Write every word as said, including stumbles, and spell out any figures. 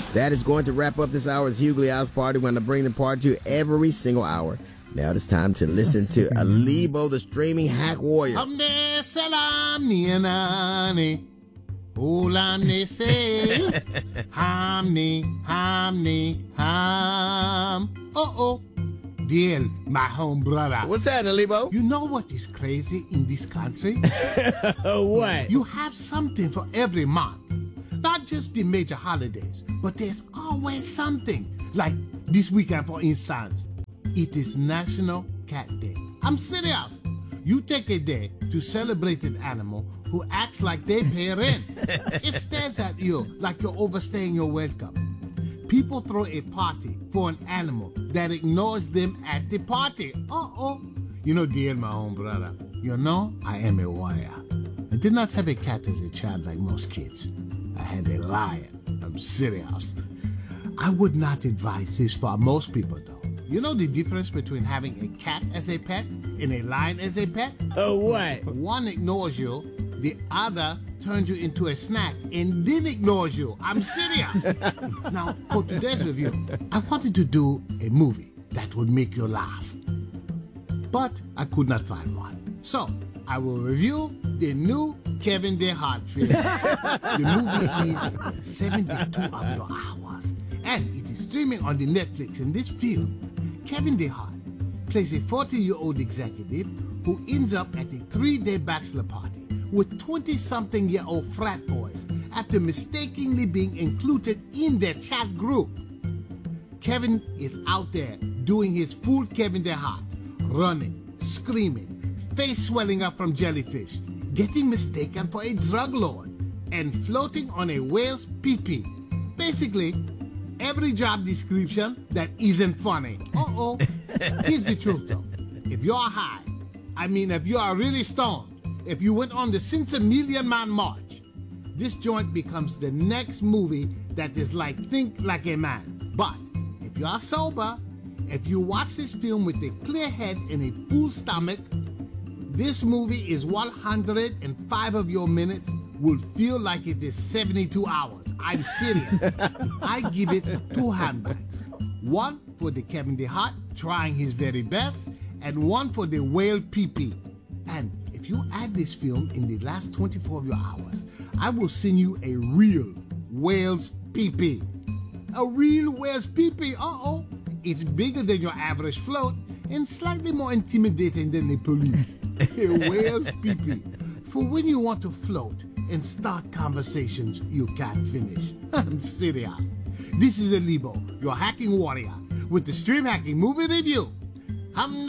That is going to wrap up this hour's Hughley House Party. We're going to bring the party to every single hour. Now it's time to listen to Alibo, the streaming hack warrior. Hamne salam nianani. Ulamne say. Hamni, hamni, ham. Uh-oh. Dear, my home brother. What's that, Alibo? You know what is crazy in this country? What? You have something for every month. Not just the major holidays, but there's always something. Like this weekend, for instance. It is National Cat Day. I'm serious. You take a day to celebrate an animal who acts like they pay rent. It stares at you like you're overstaying your welcome. People throw a party for an animal that ignores them at the party. Uh-oh. You know, dear, my own brother, you know I am a warrior. I did not have a cat as a child like most kids. I had a lion. I'm serious. I would not advise this for most people, though. You know the difference between having a cat as a pet and a lion as a pet? Oh, what? One ignores you, the other turns you into a snack and then ignores you. I'm serious. Now, for today's review, I wanted to do a movie that would make you laugh. But I could not find one. So, I will review the new Kevin DeHart film. The movie is seventy-two of your hours. And it is streaming on the Netflix. In this film, Kevin DeHart plays a forty-year-old executive who ends up at a three-day bachelor party with twenty-something-year-old frat boys after mistakenly being included in their chat group. Kevin is out there doing his full Kevin DeHart, running, screaming, face swelling up from jellyfish, getting mistaken for a drug lord, and floating on a whale's pee-pee. Basically, every job description that isn't funny. Uh-oh. Here's the truth, though. If you're high, I mean, if you are really stoned, if you went on the Since a Million Man March, this joint becomes the next movie that is like Think Like a Man. But if you are sober, if you watch this film with a clear head and a full stomach, this movie is one hundred five of your minutes will feel like it is seventy-two hours. I'm serious. I give it two handbags. One for the Kevin DeHart trying his very best, and one for the whale pee-pee. And if you add this film in the last twenty-four of your hours, I will send you a real whale's pee-pee. A real whale's pee-pee, uh-oh. It's bigger than your average float and slightly more intimidating than the police. A whale's pee-pee. For when you want to float and start conversations you can't finish. I'm serious. This is Alibo, your hacking warrior, with the Stream Hacking Movie Review. Hum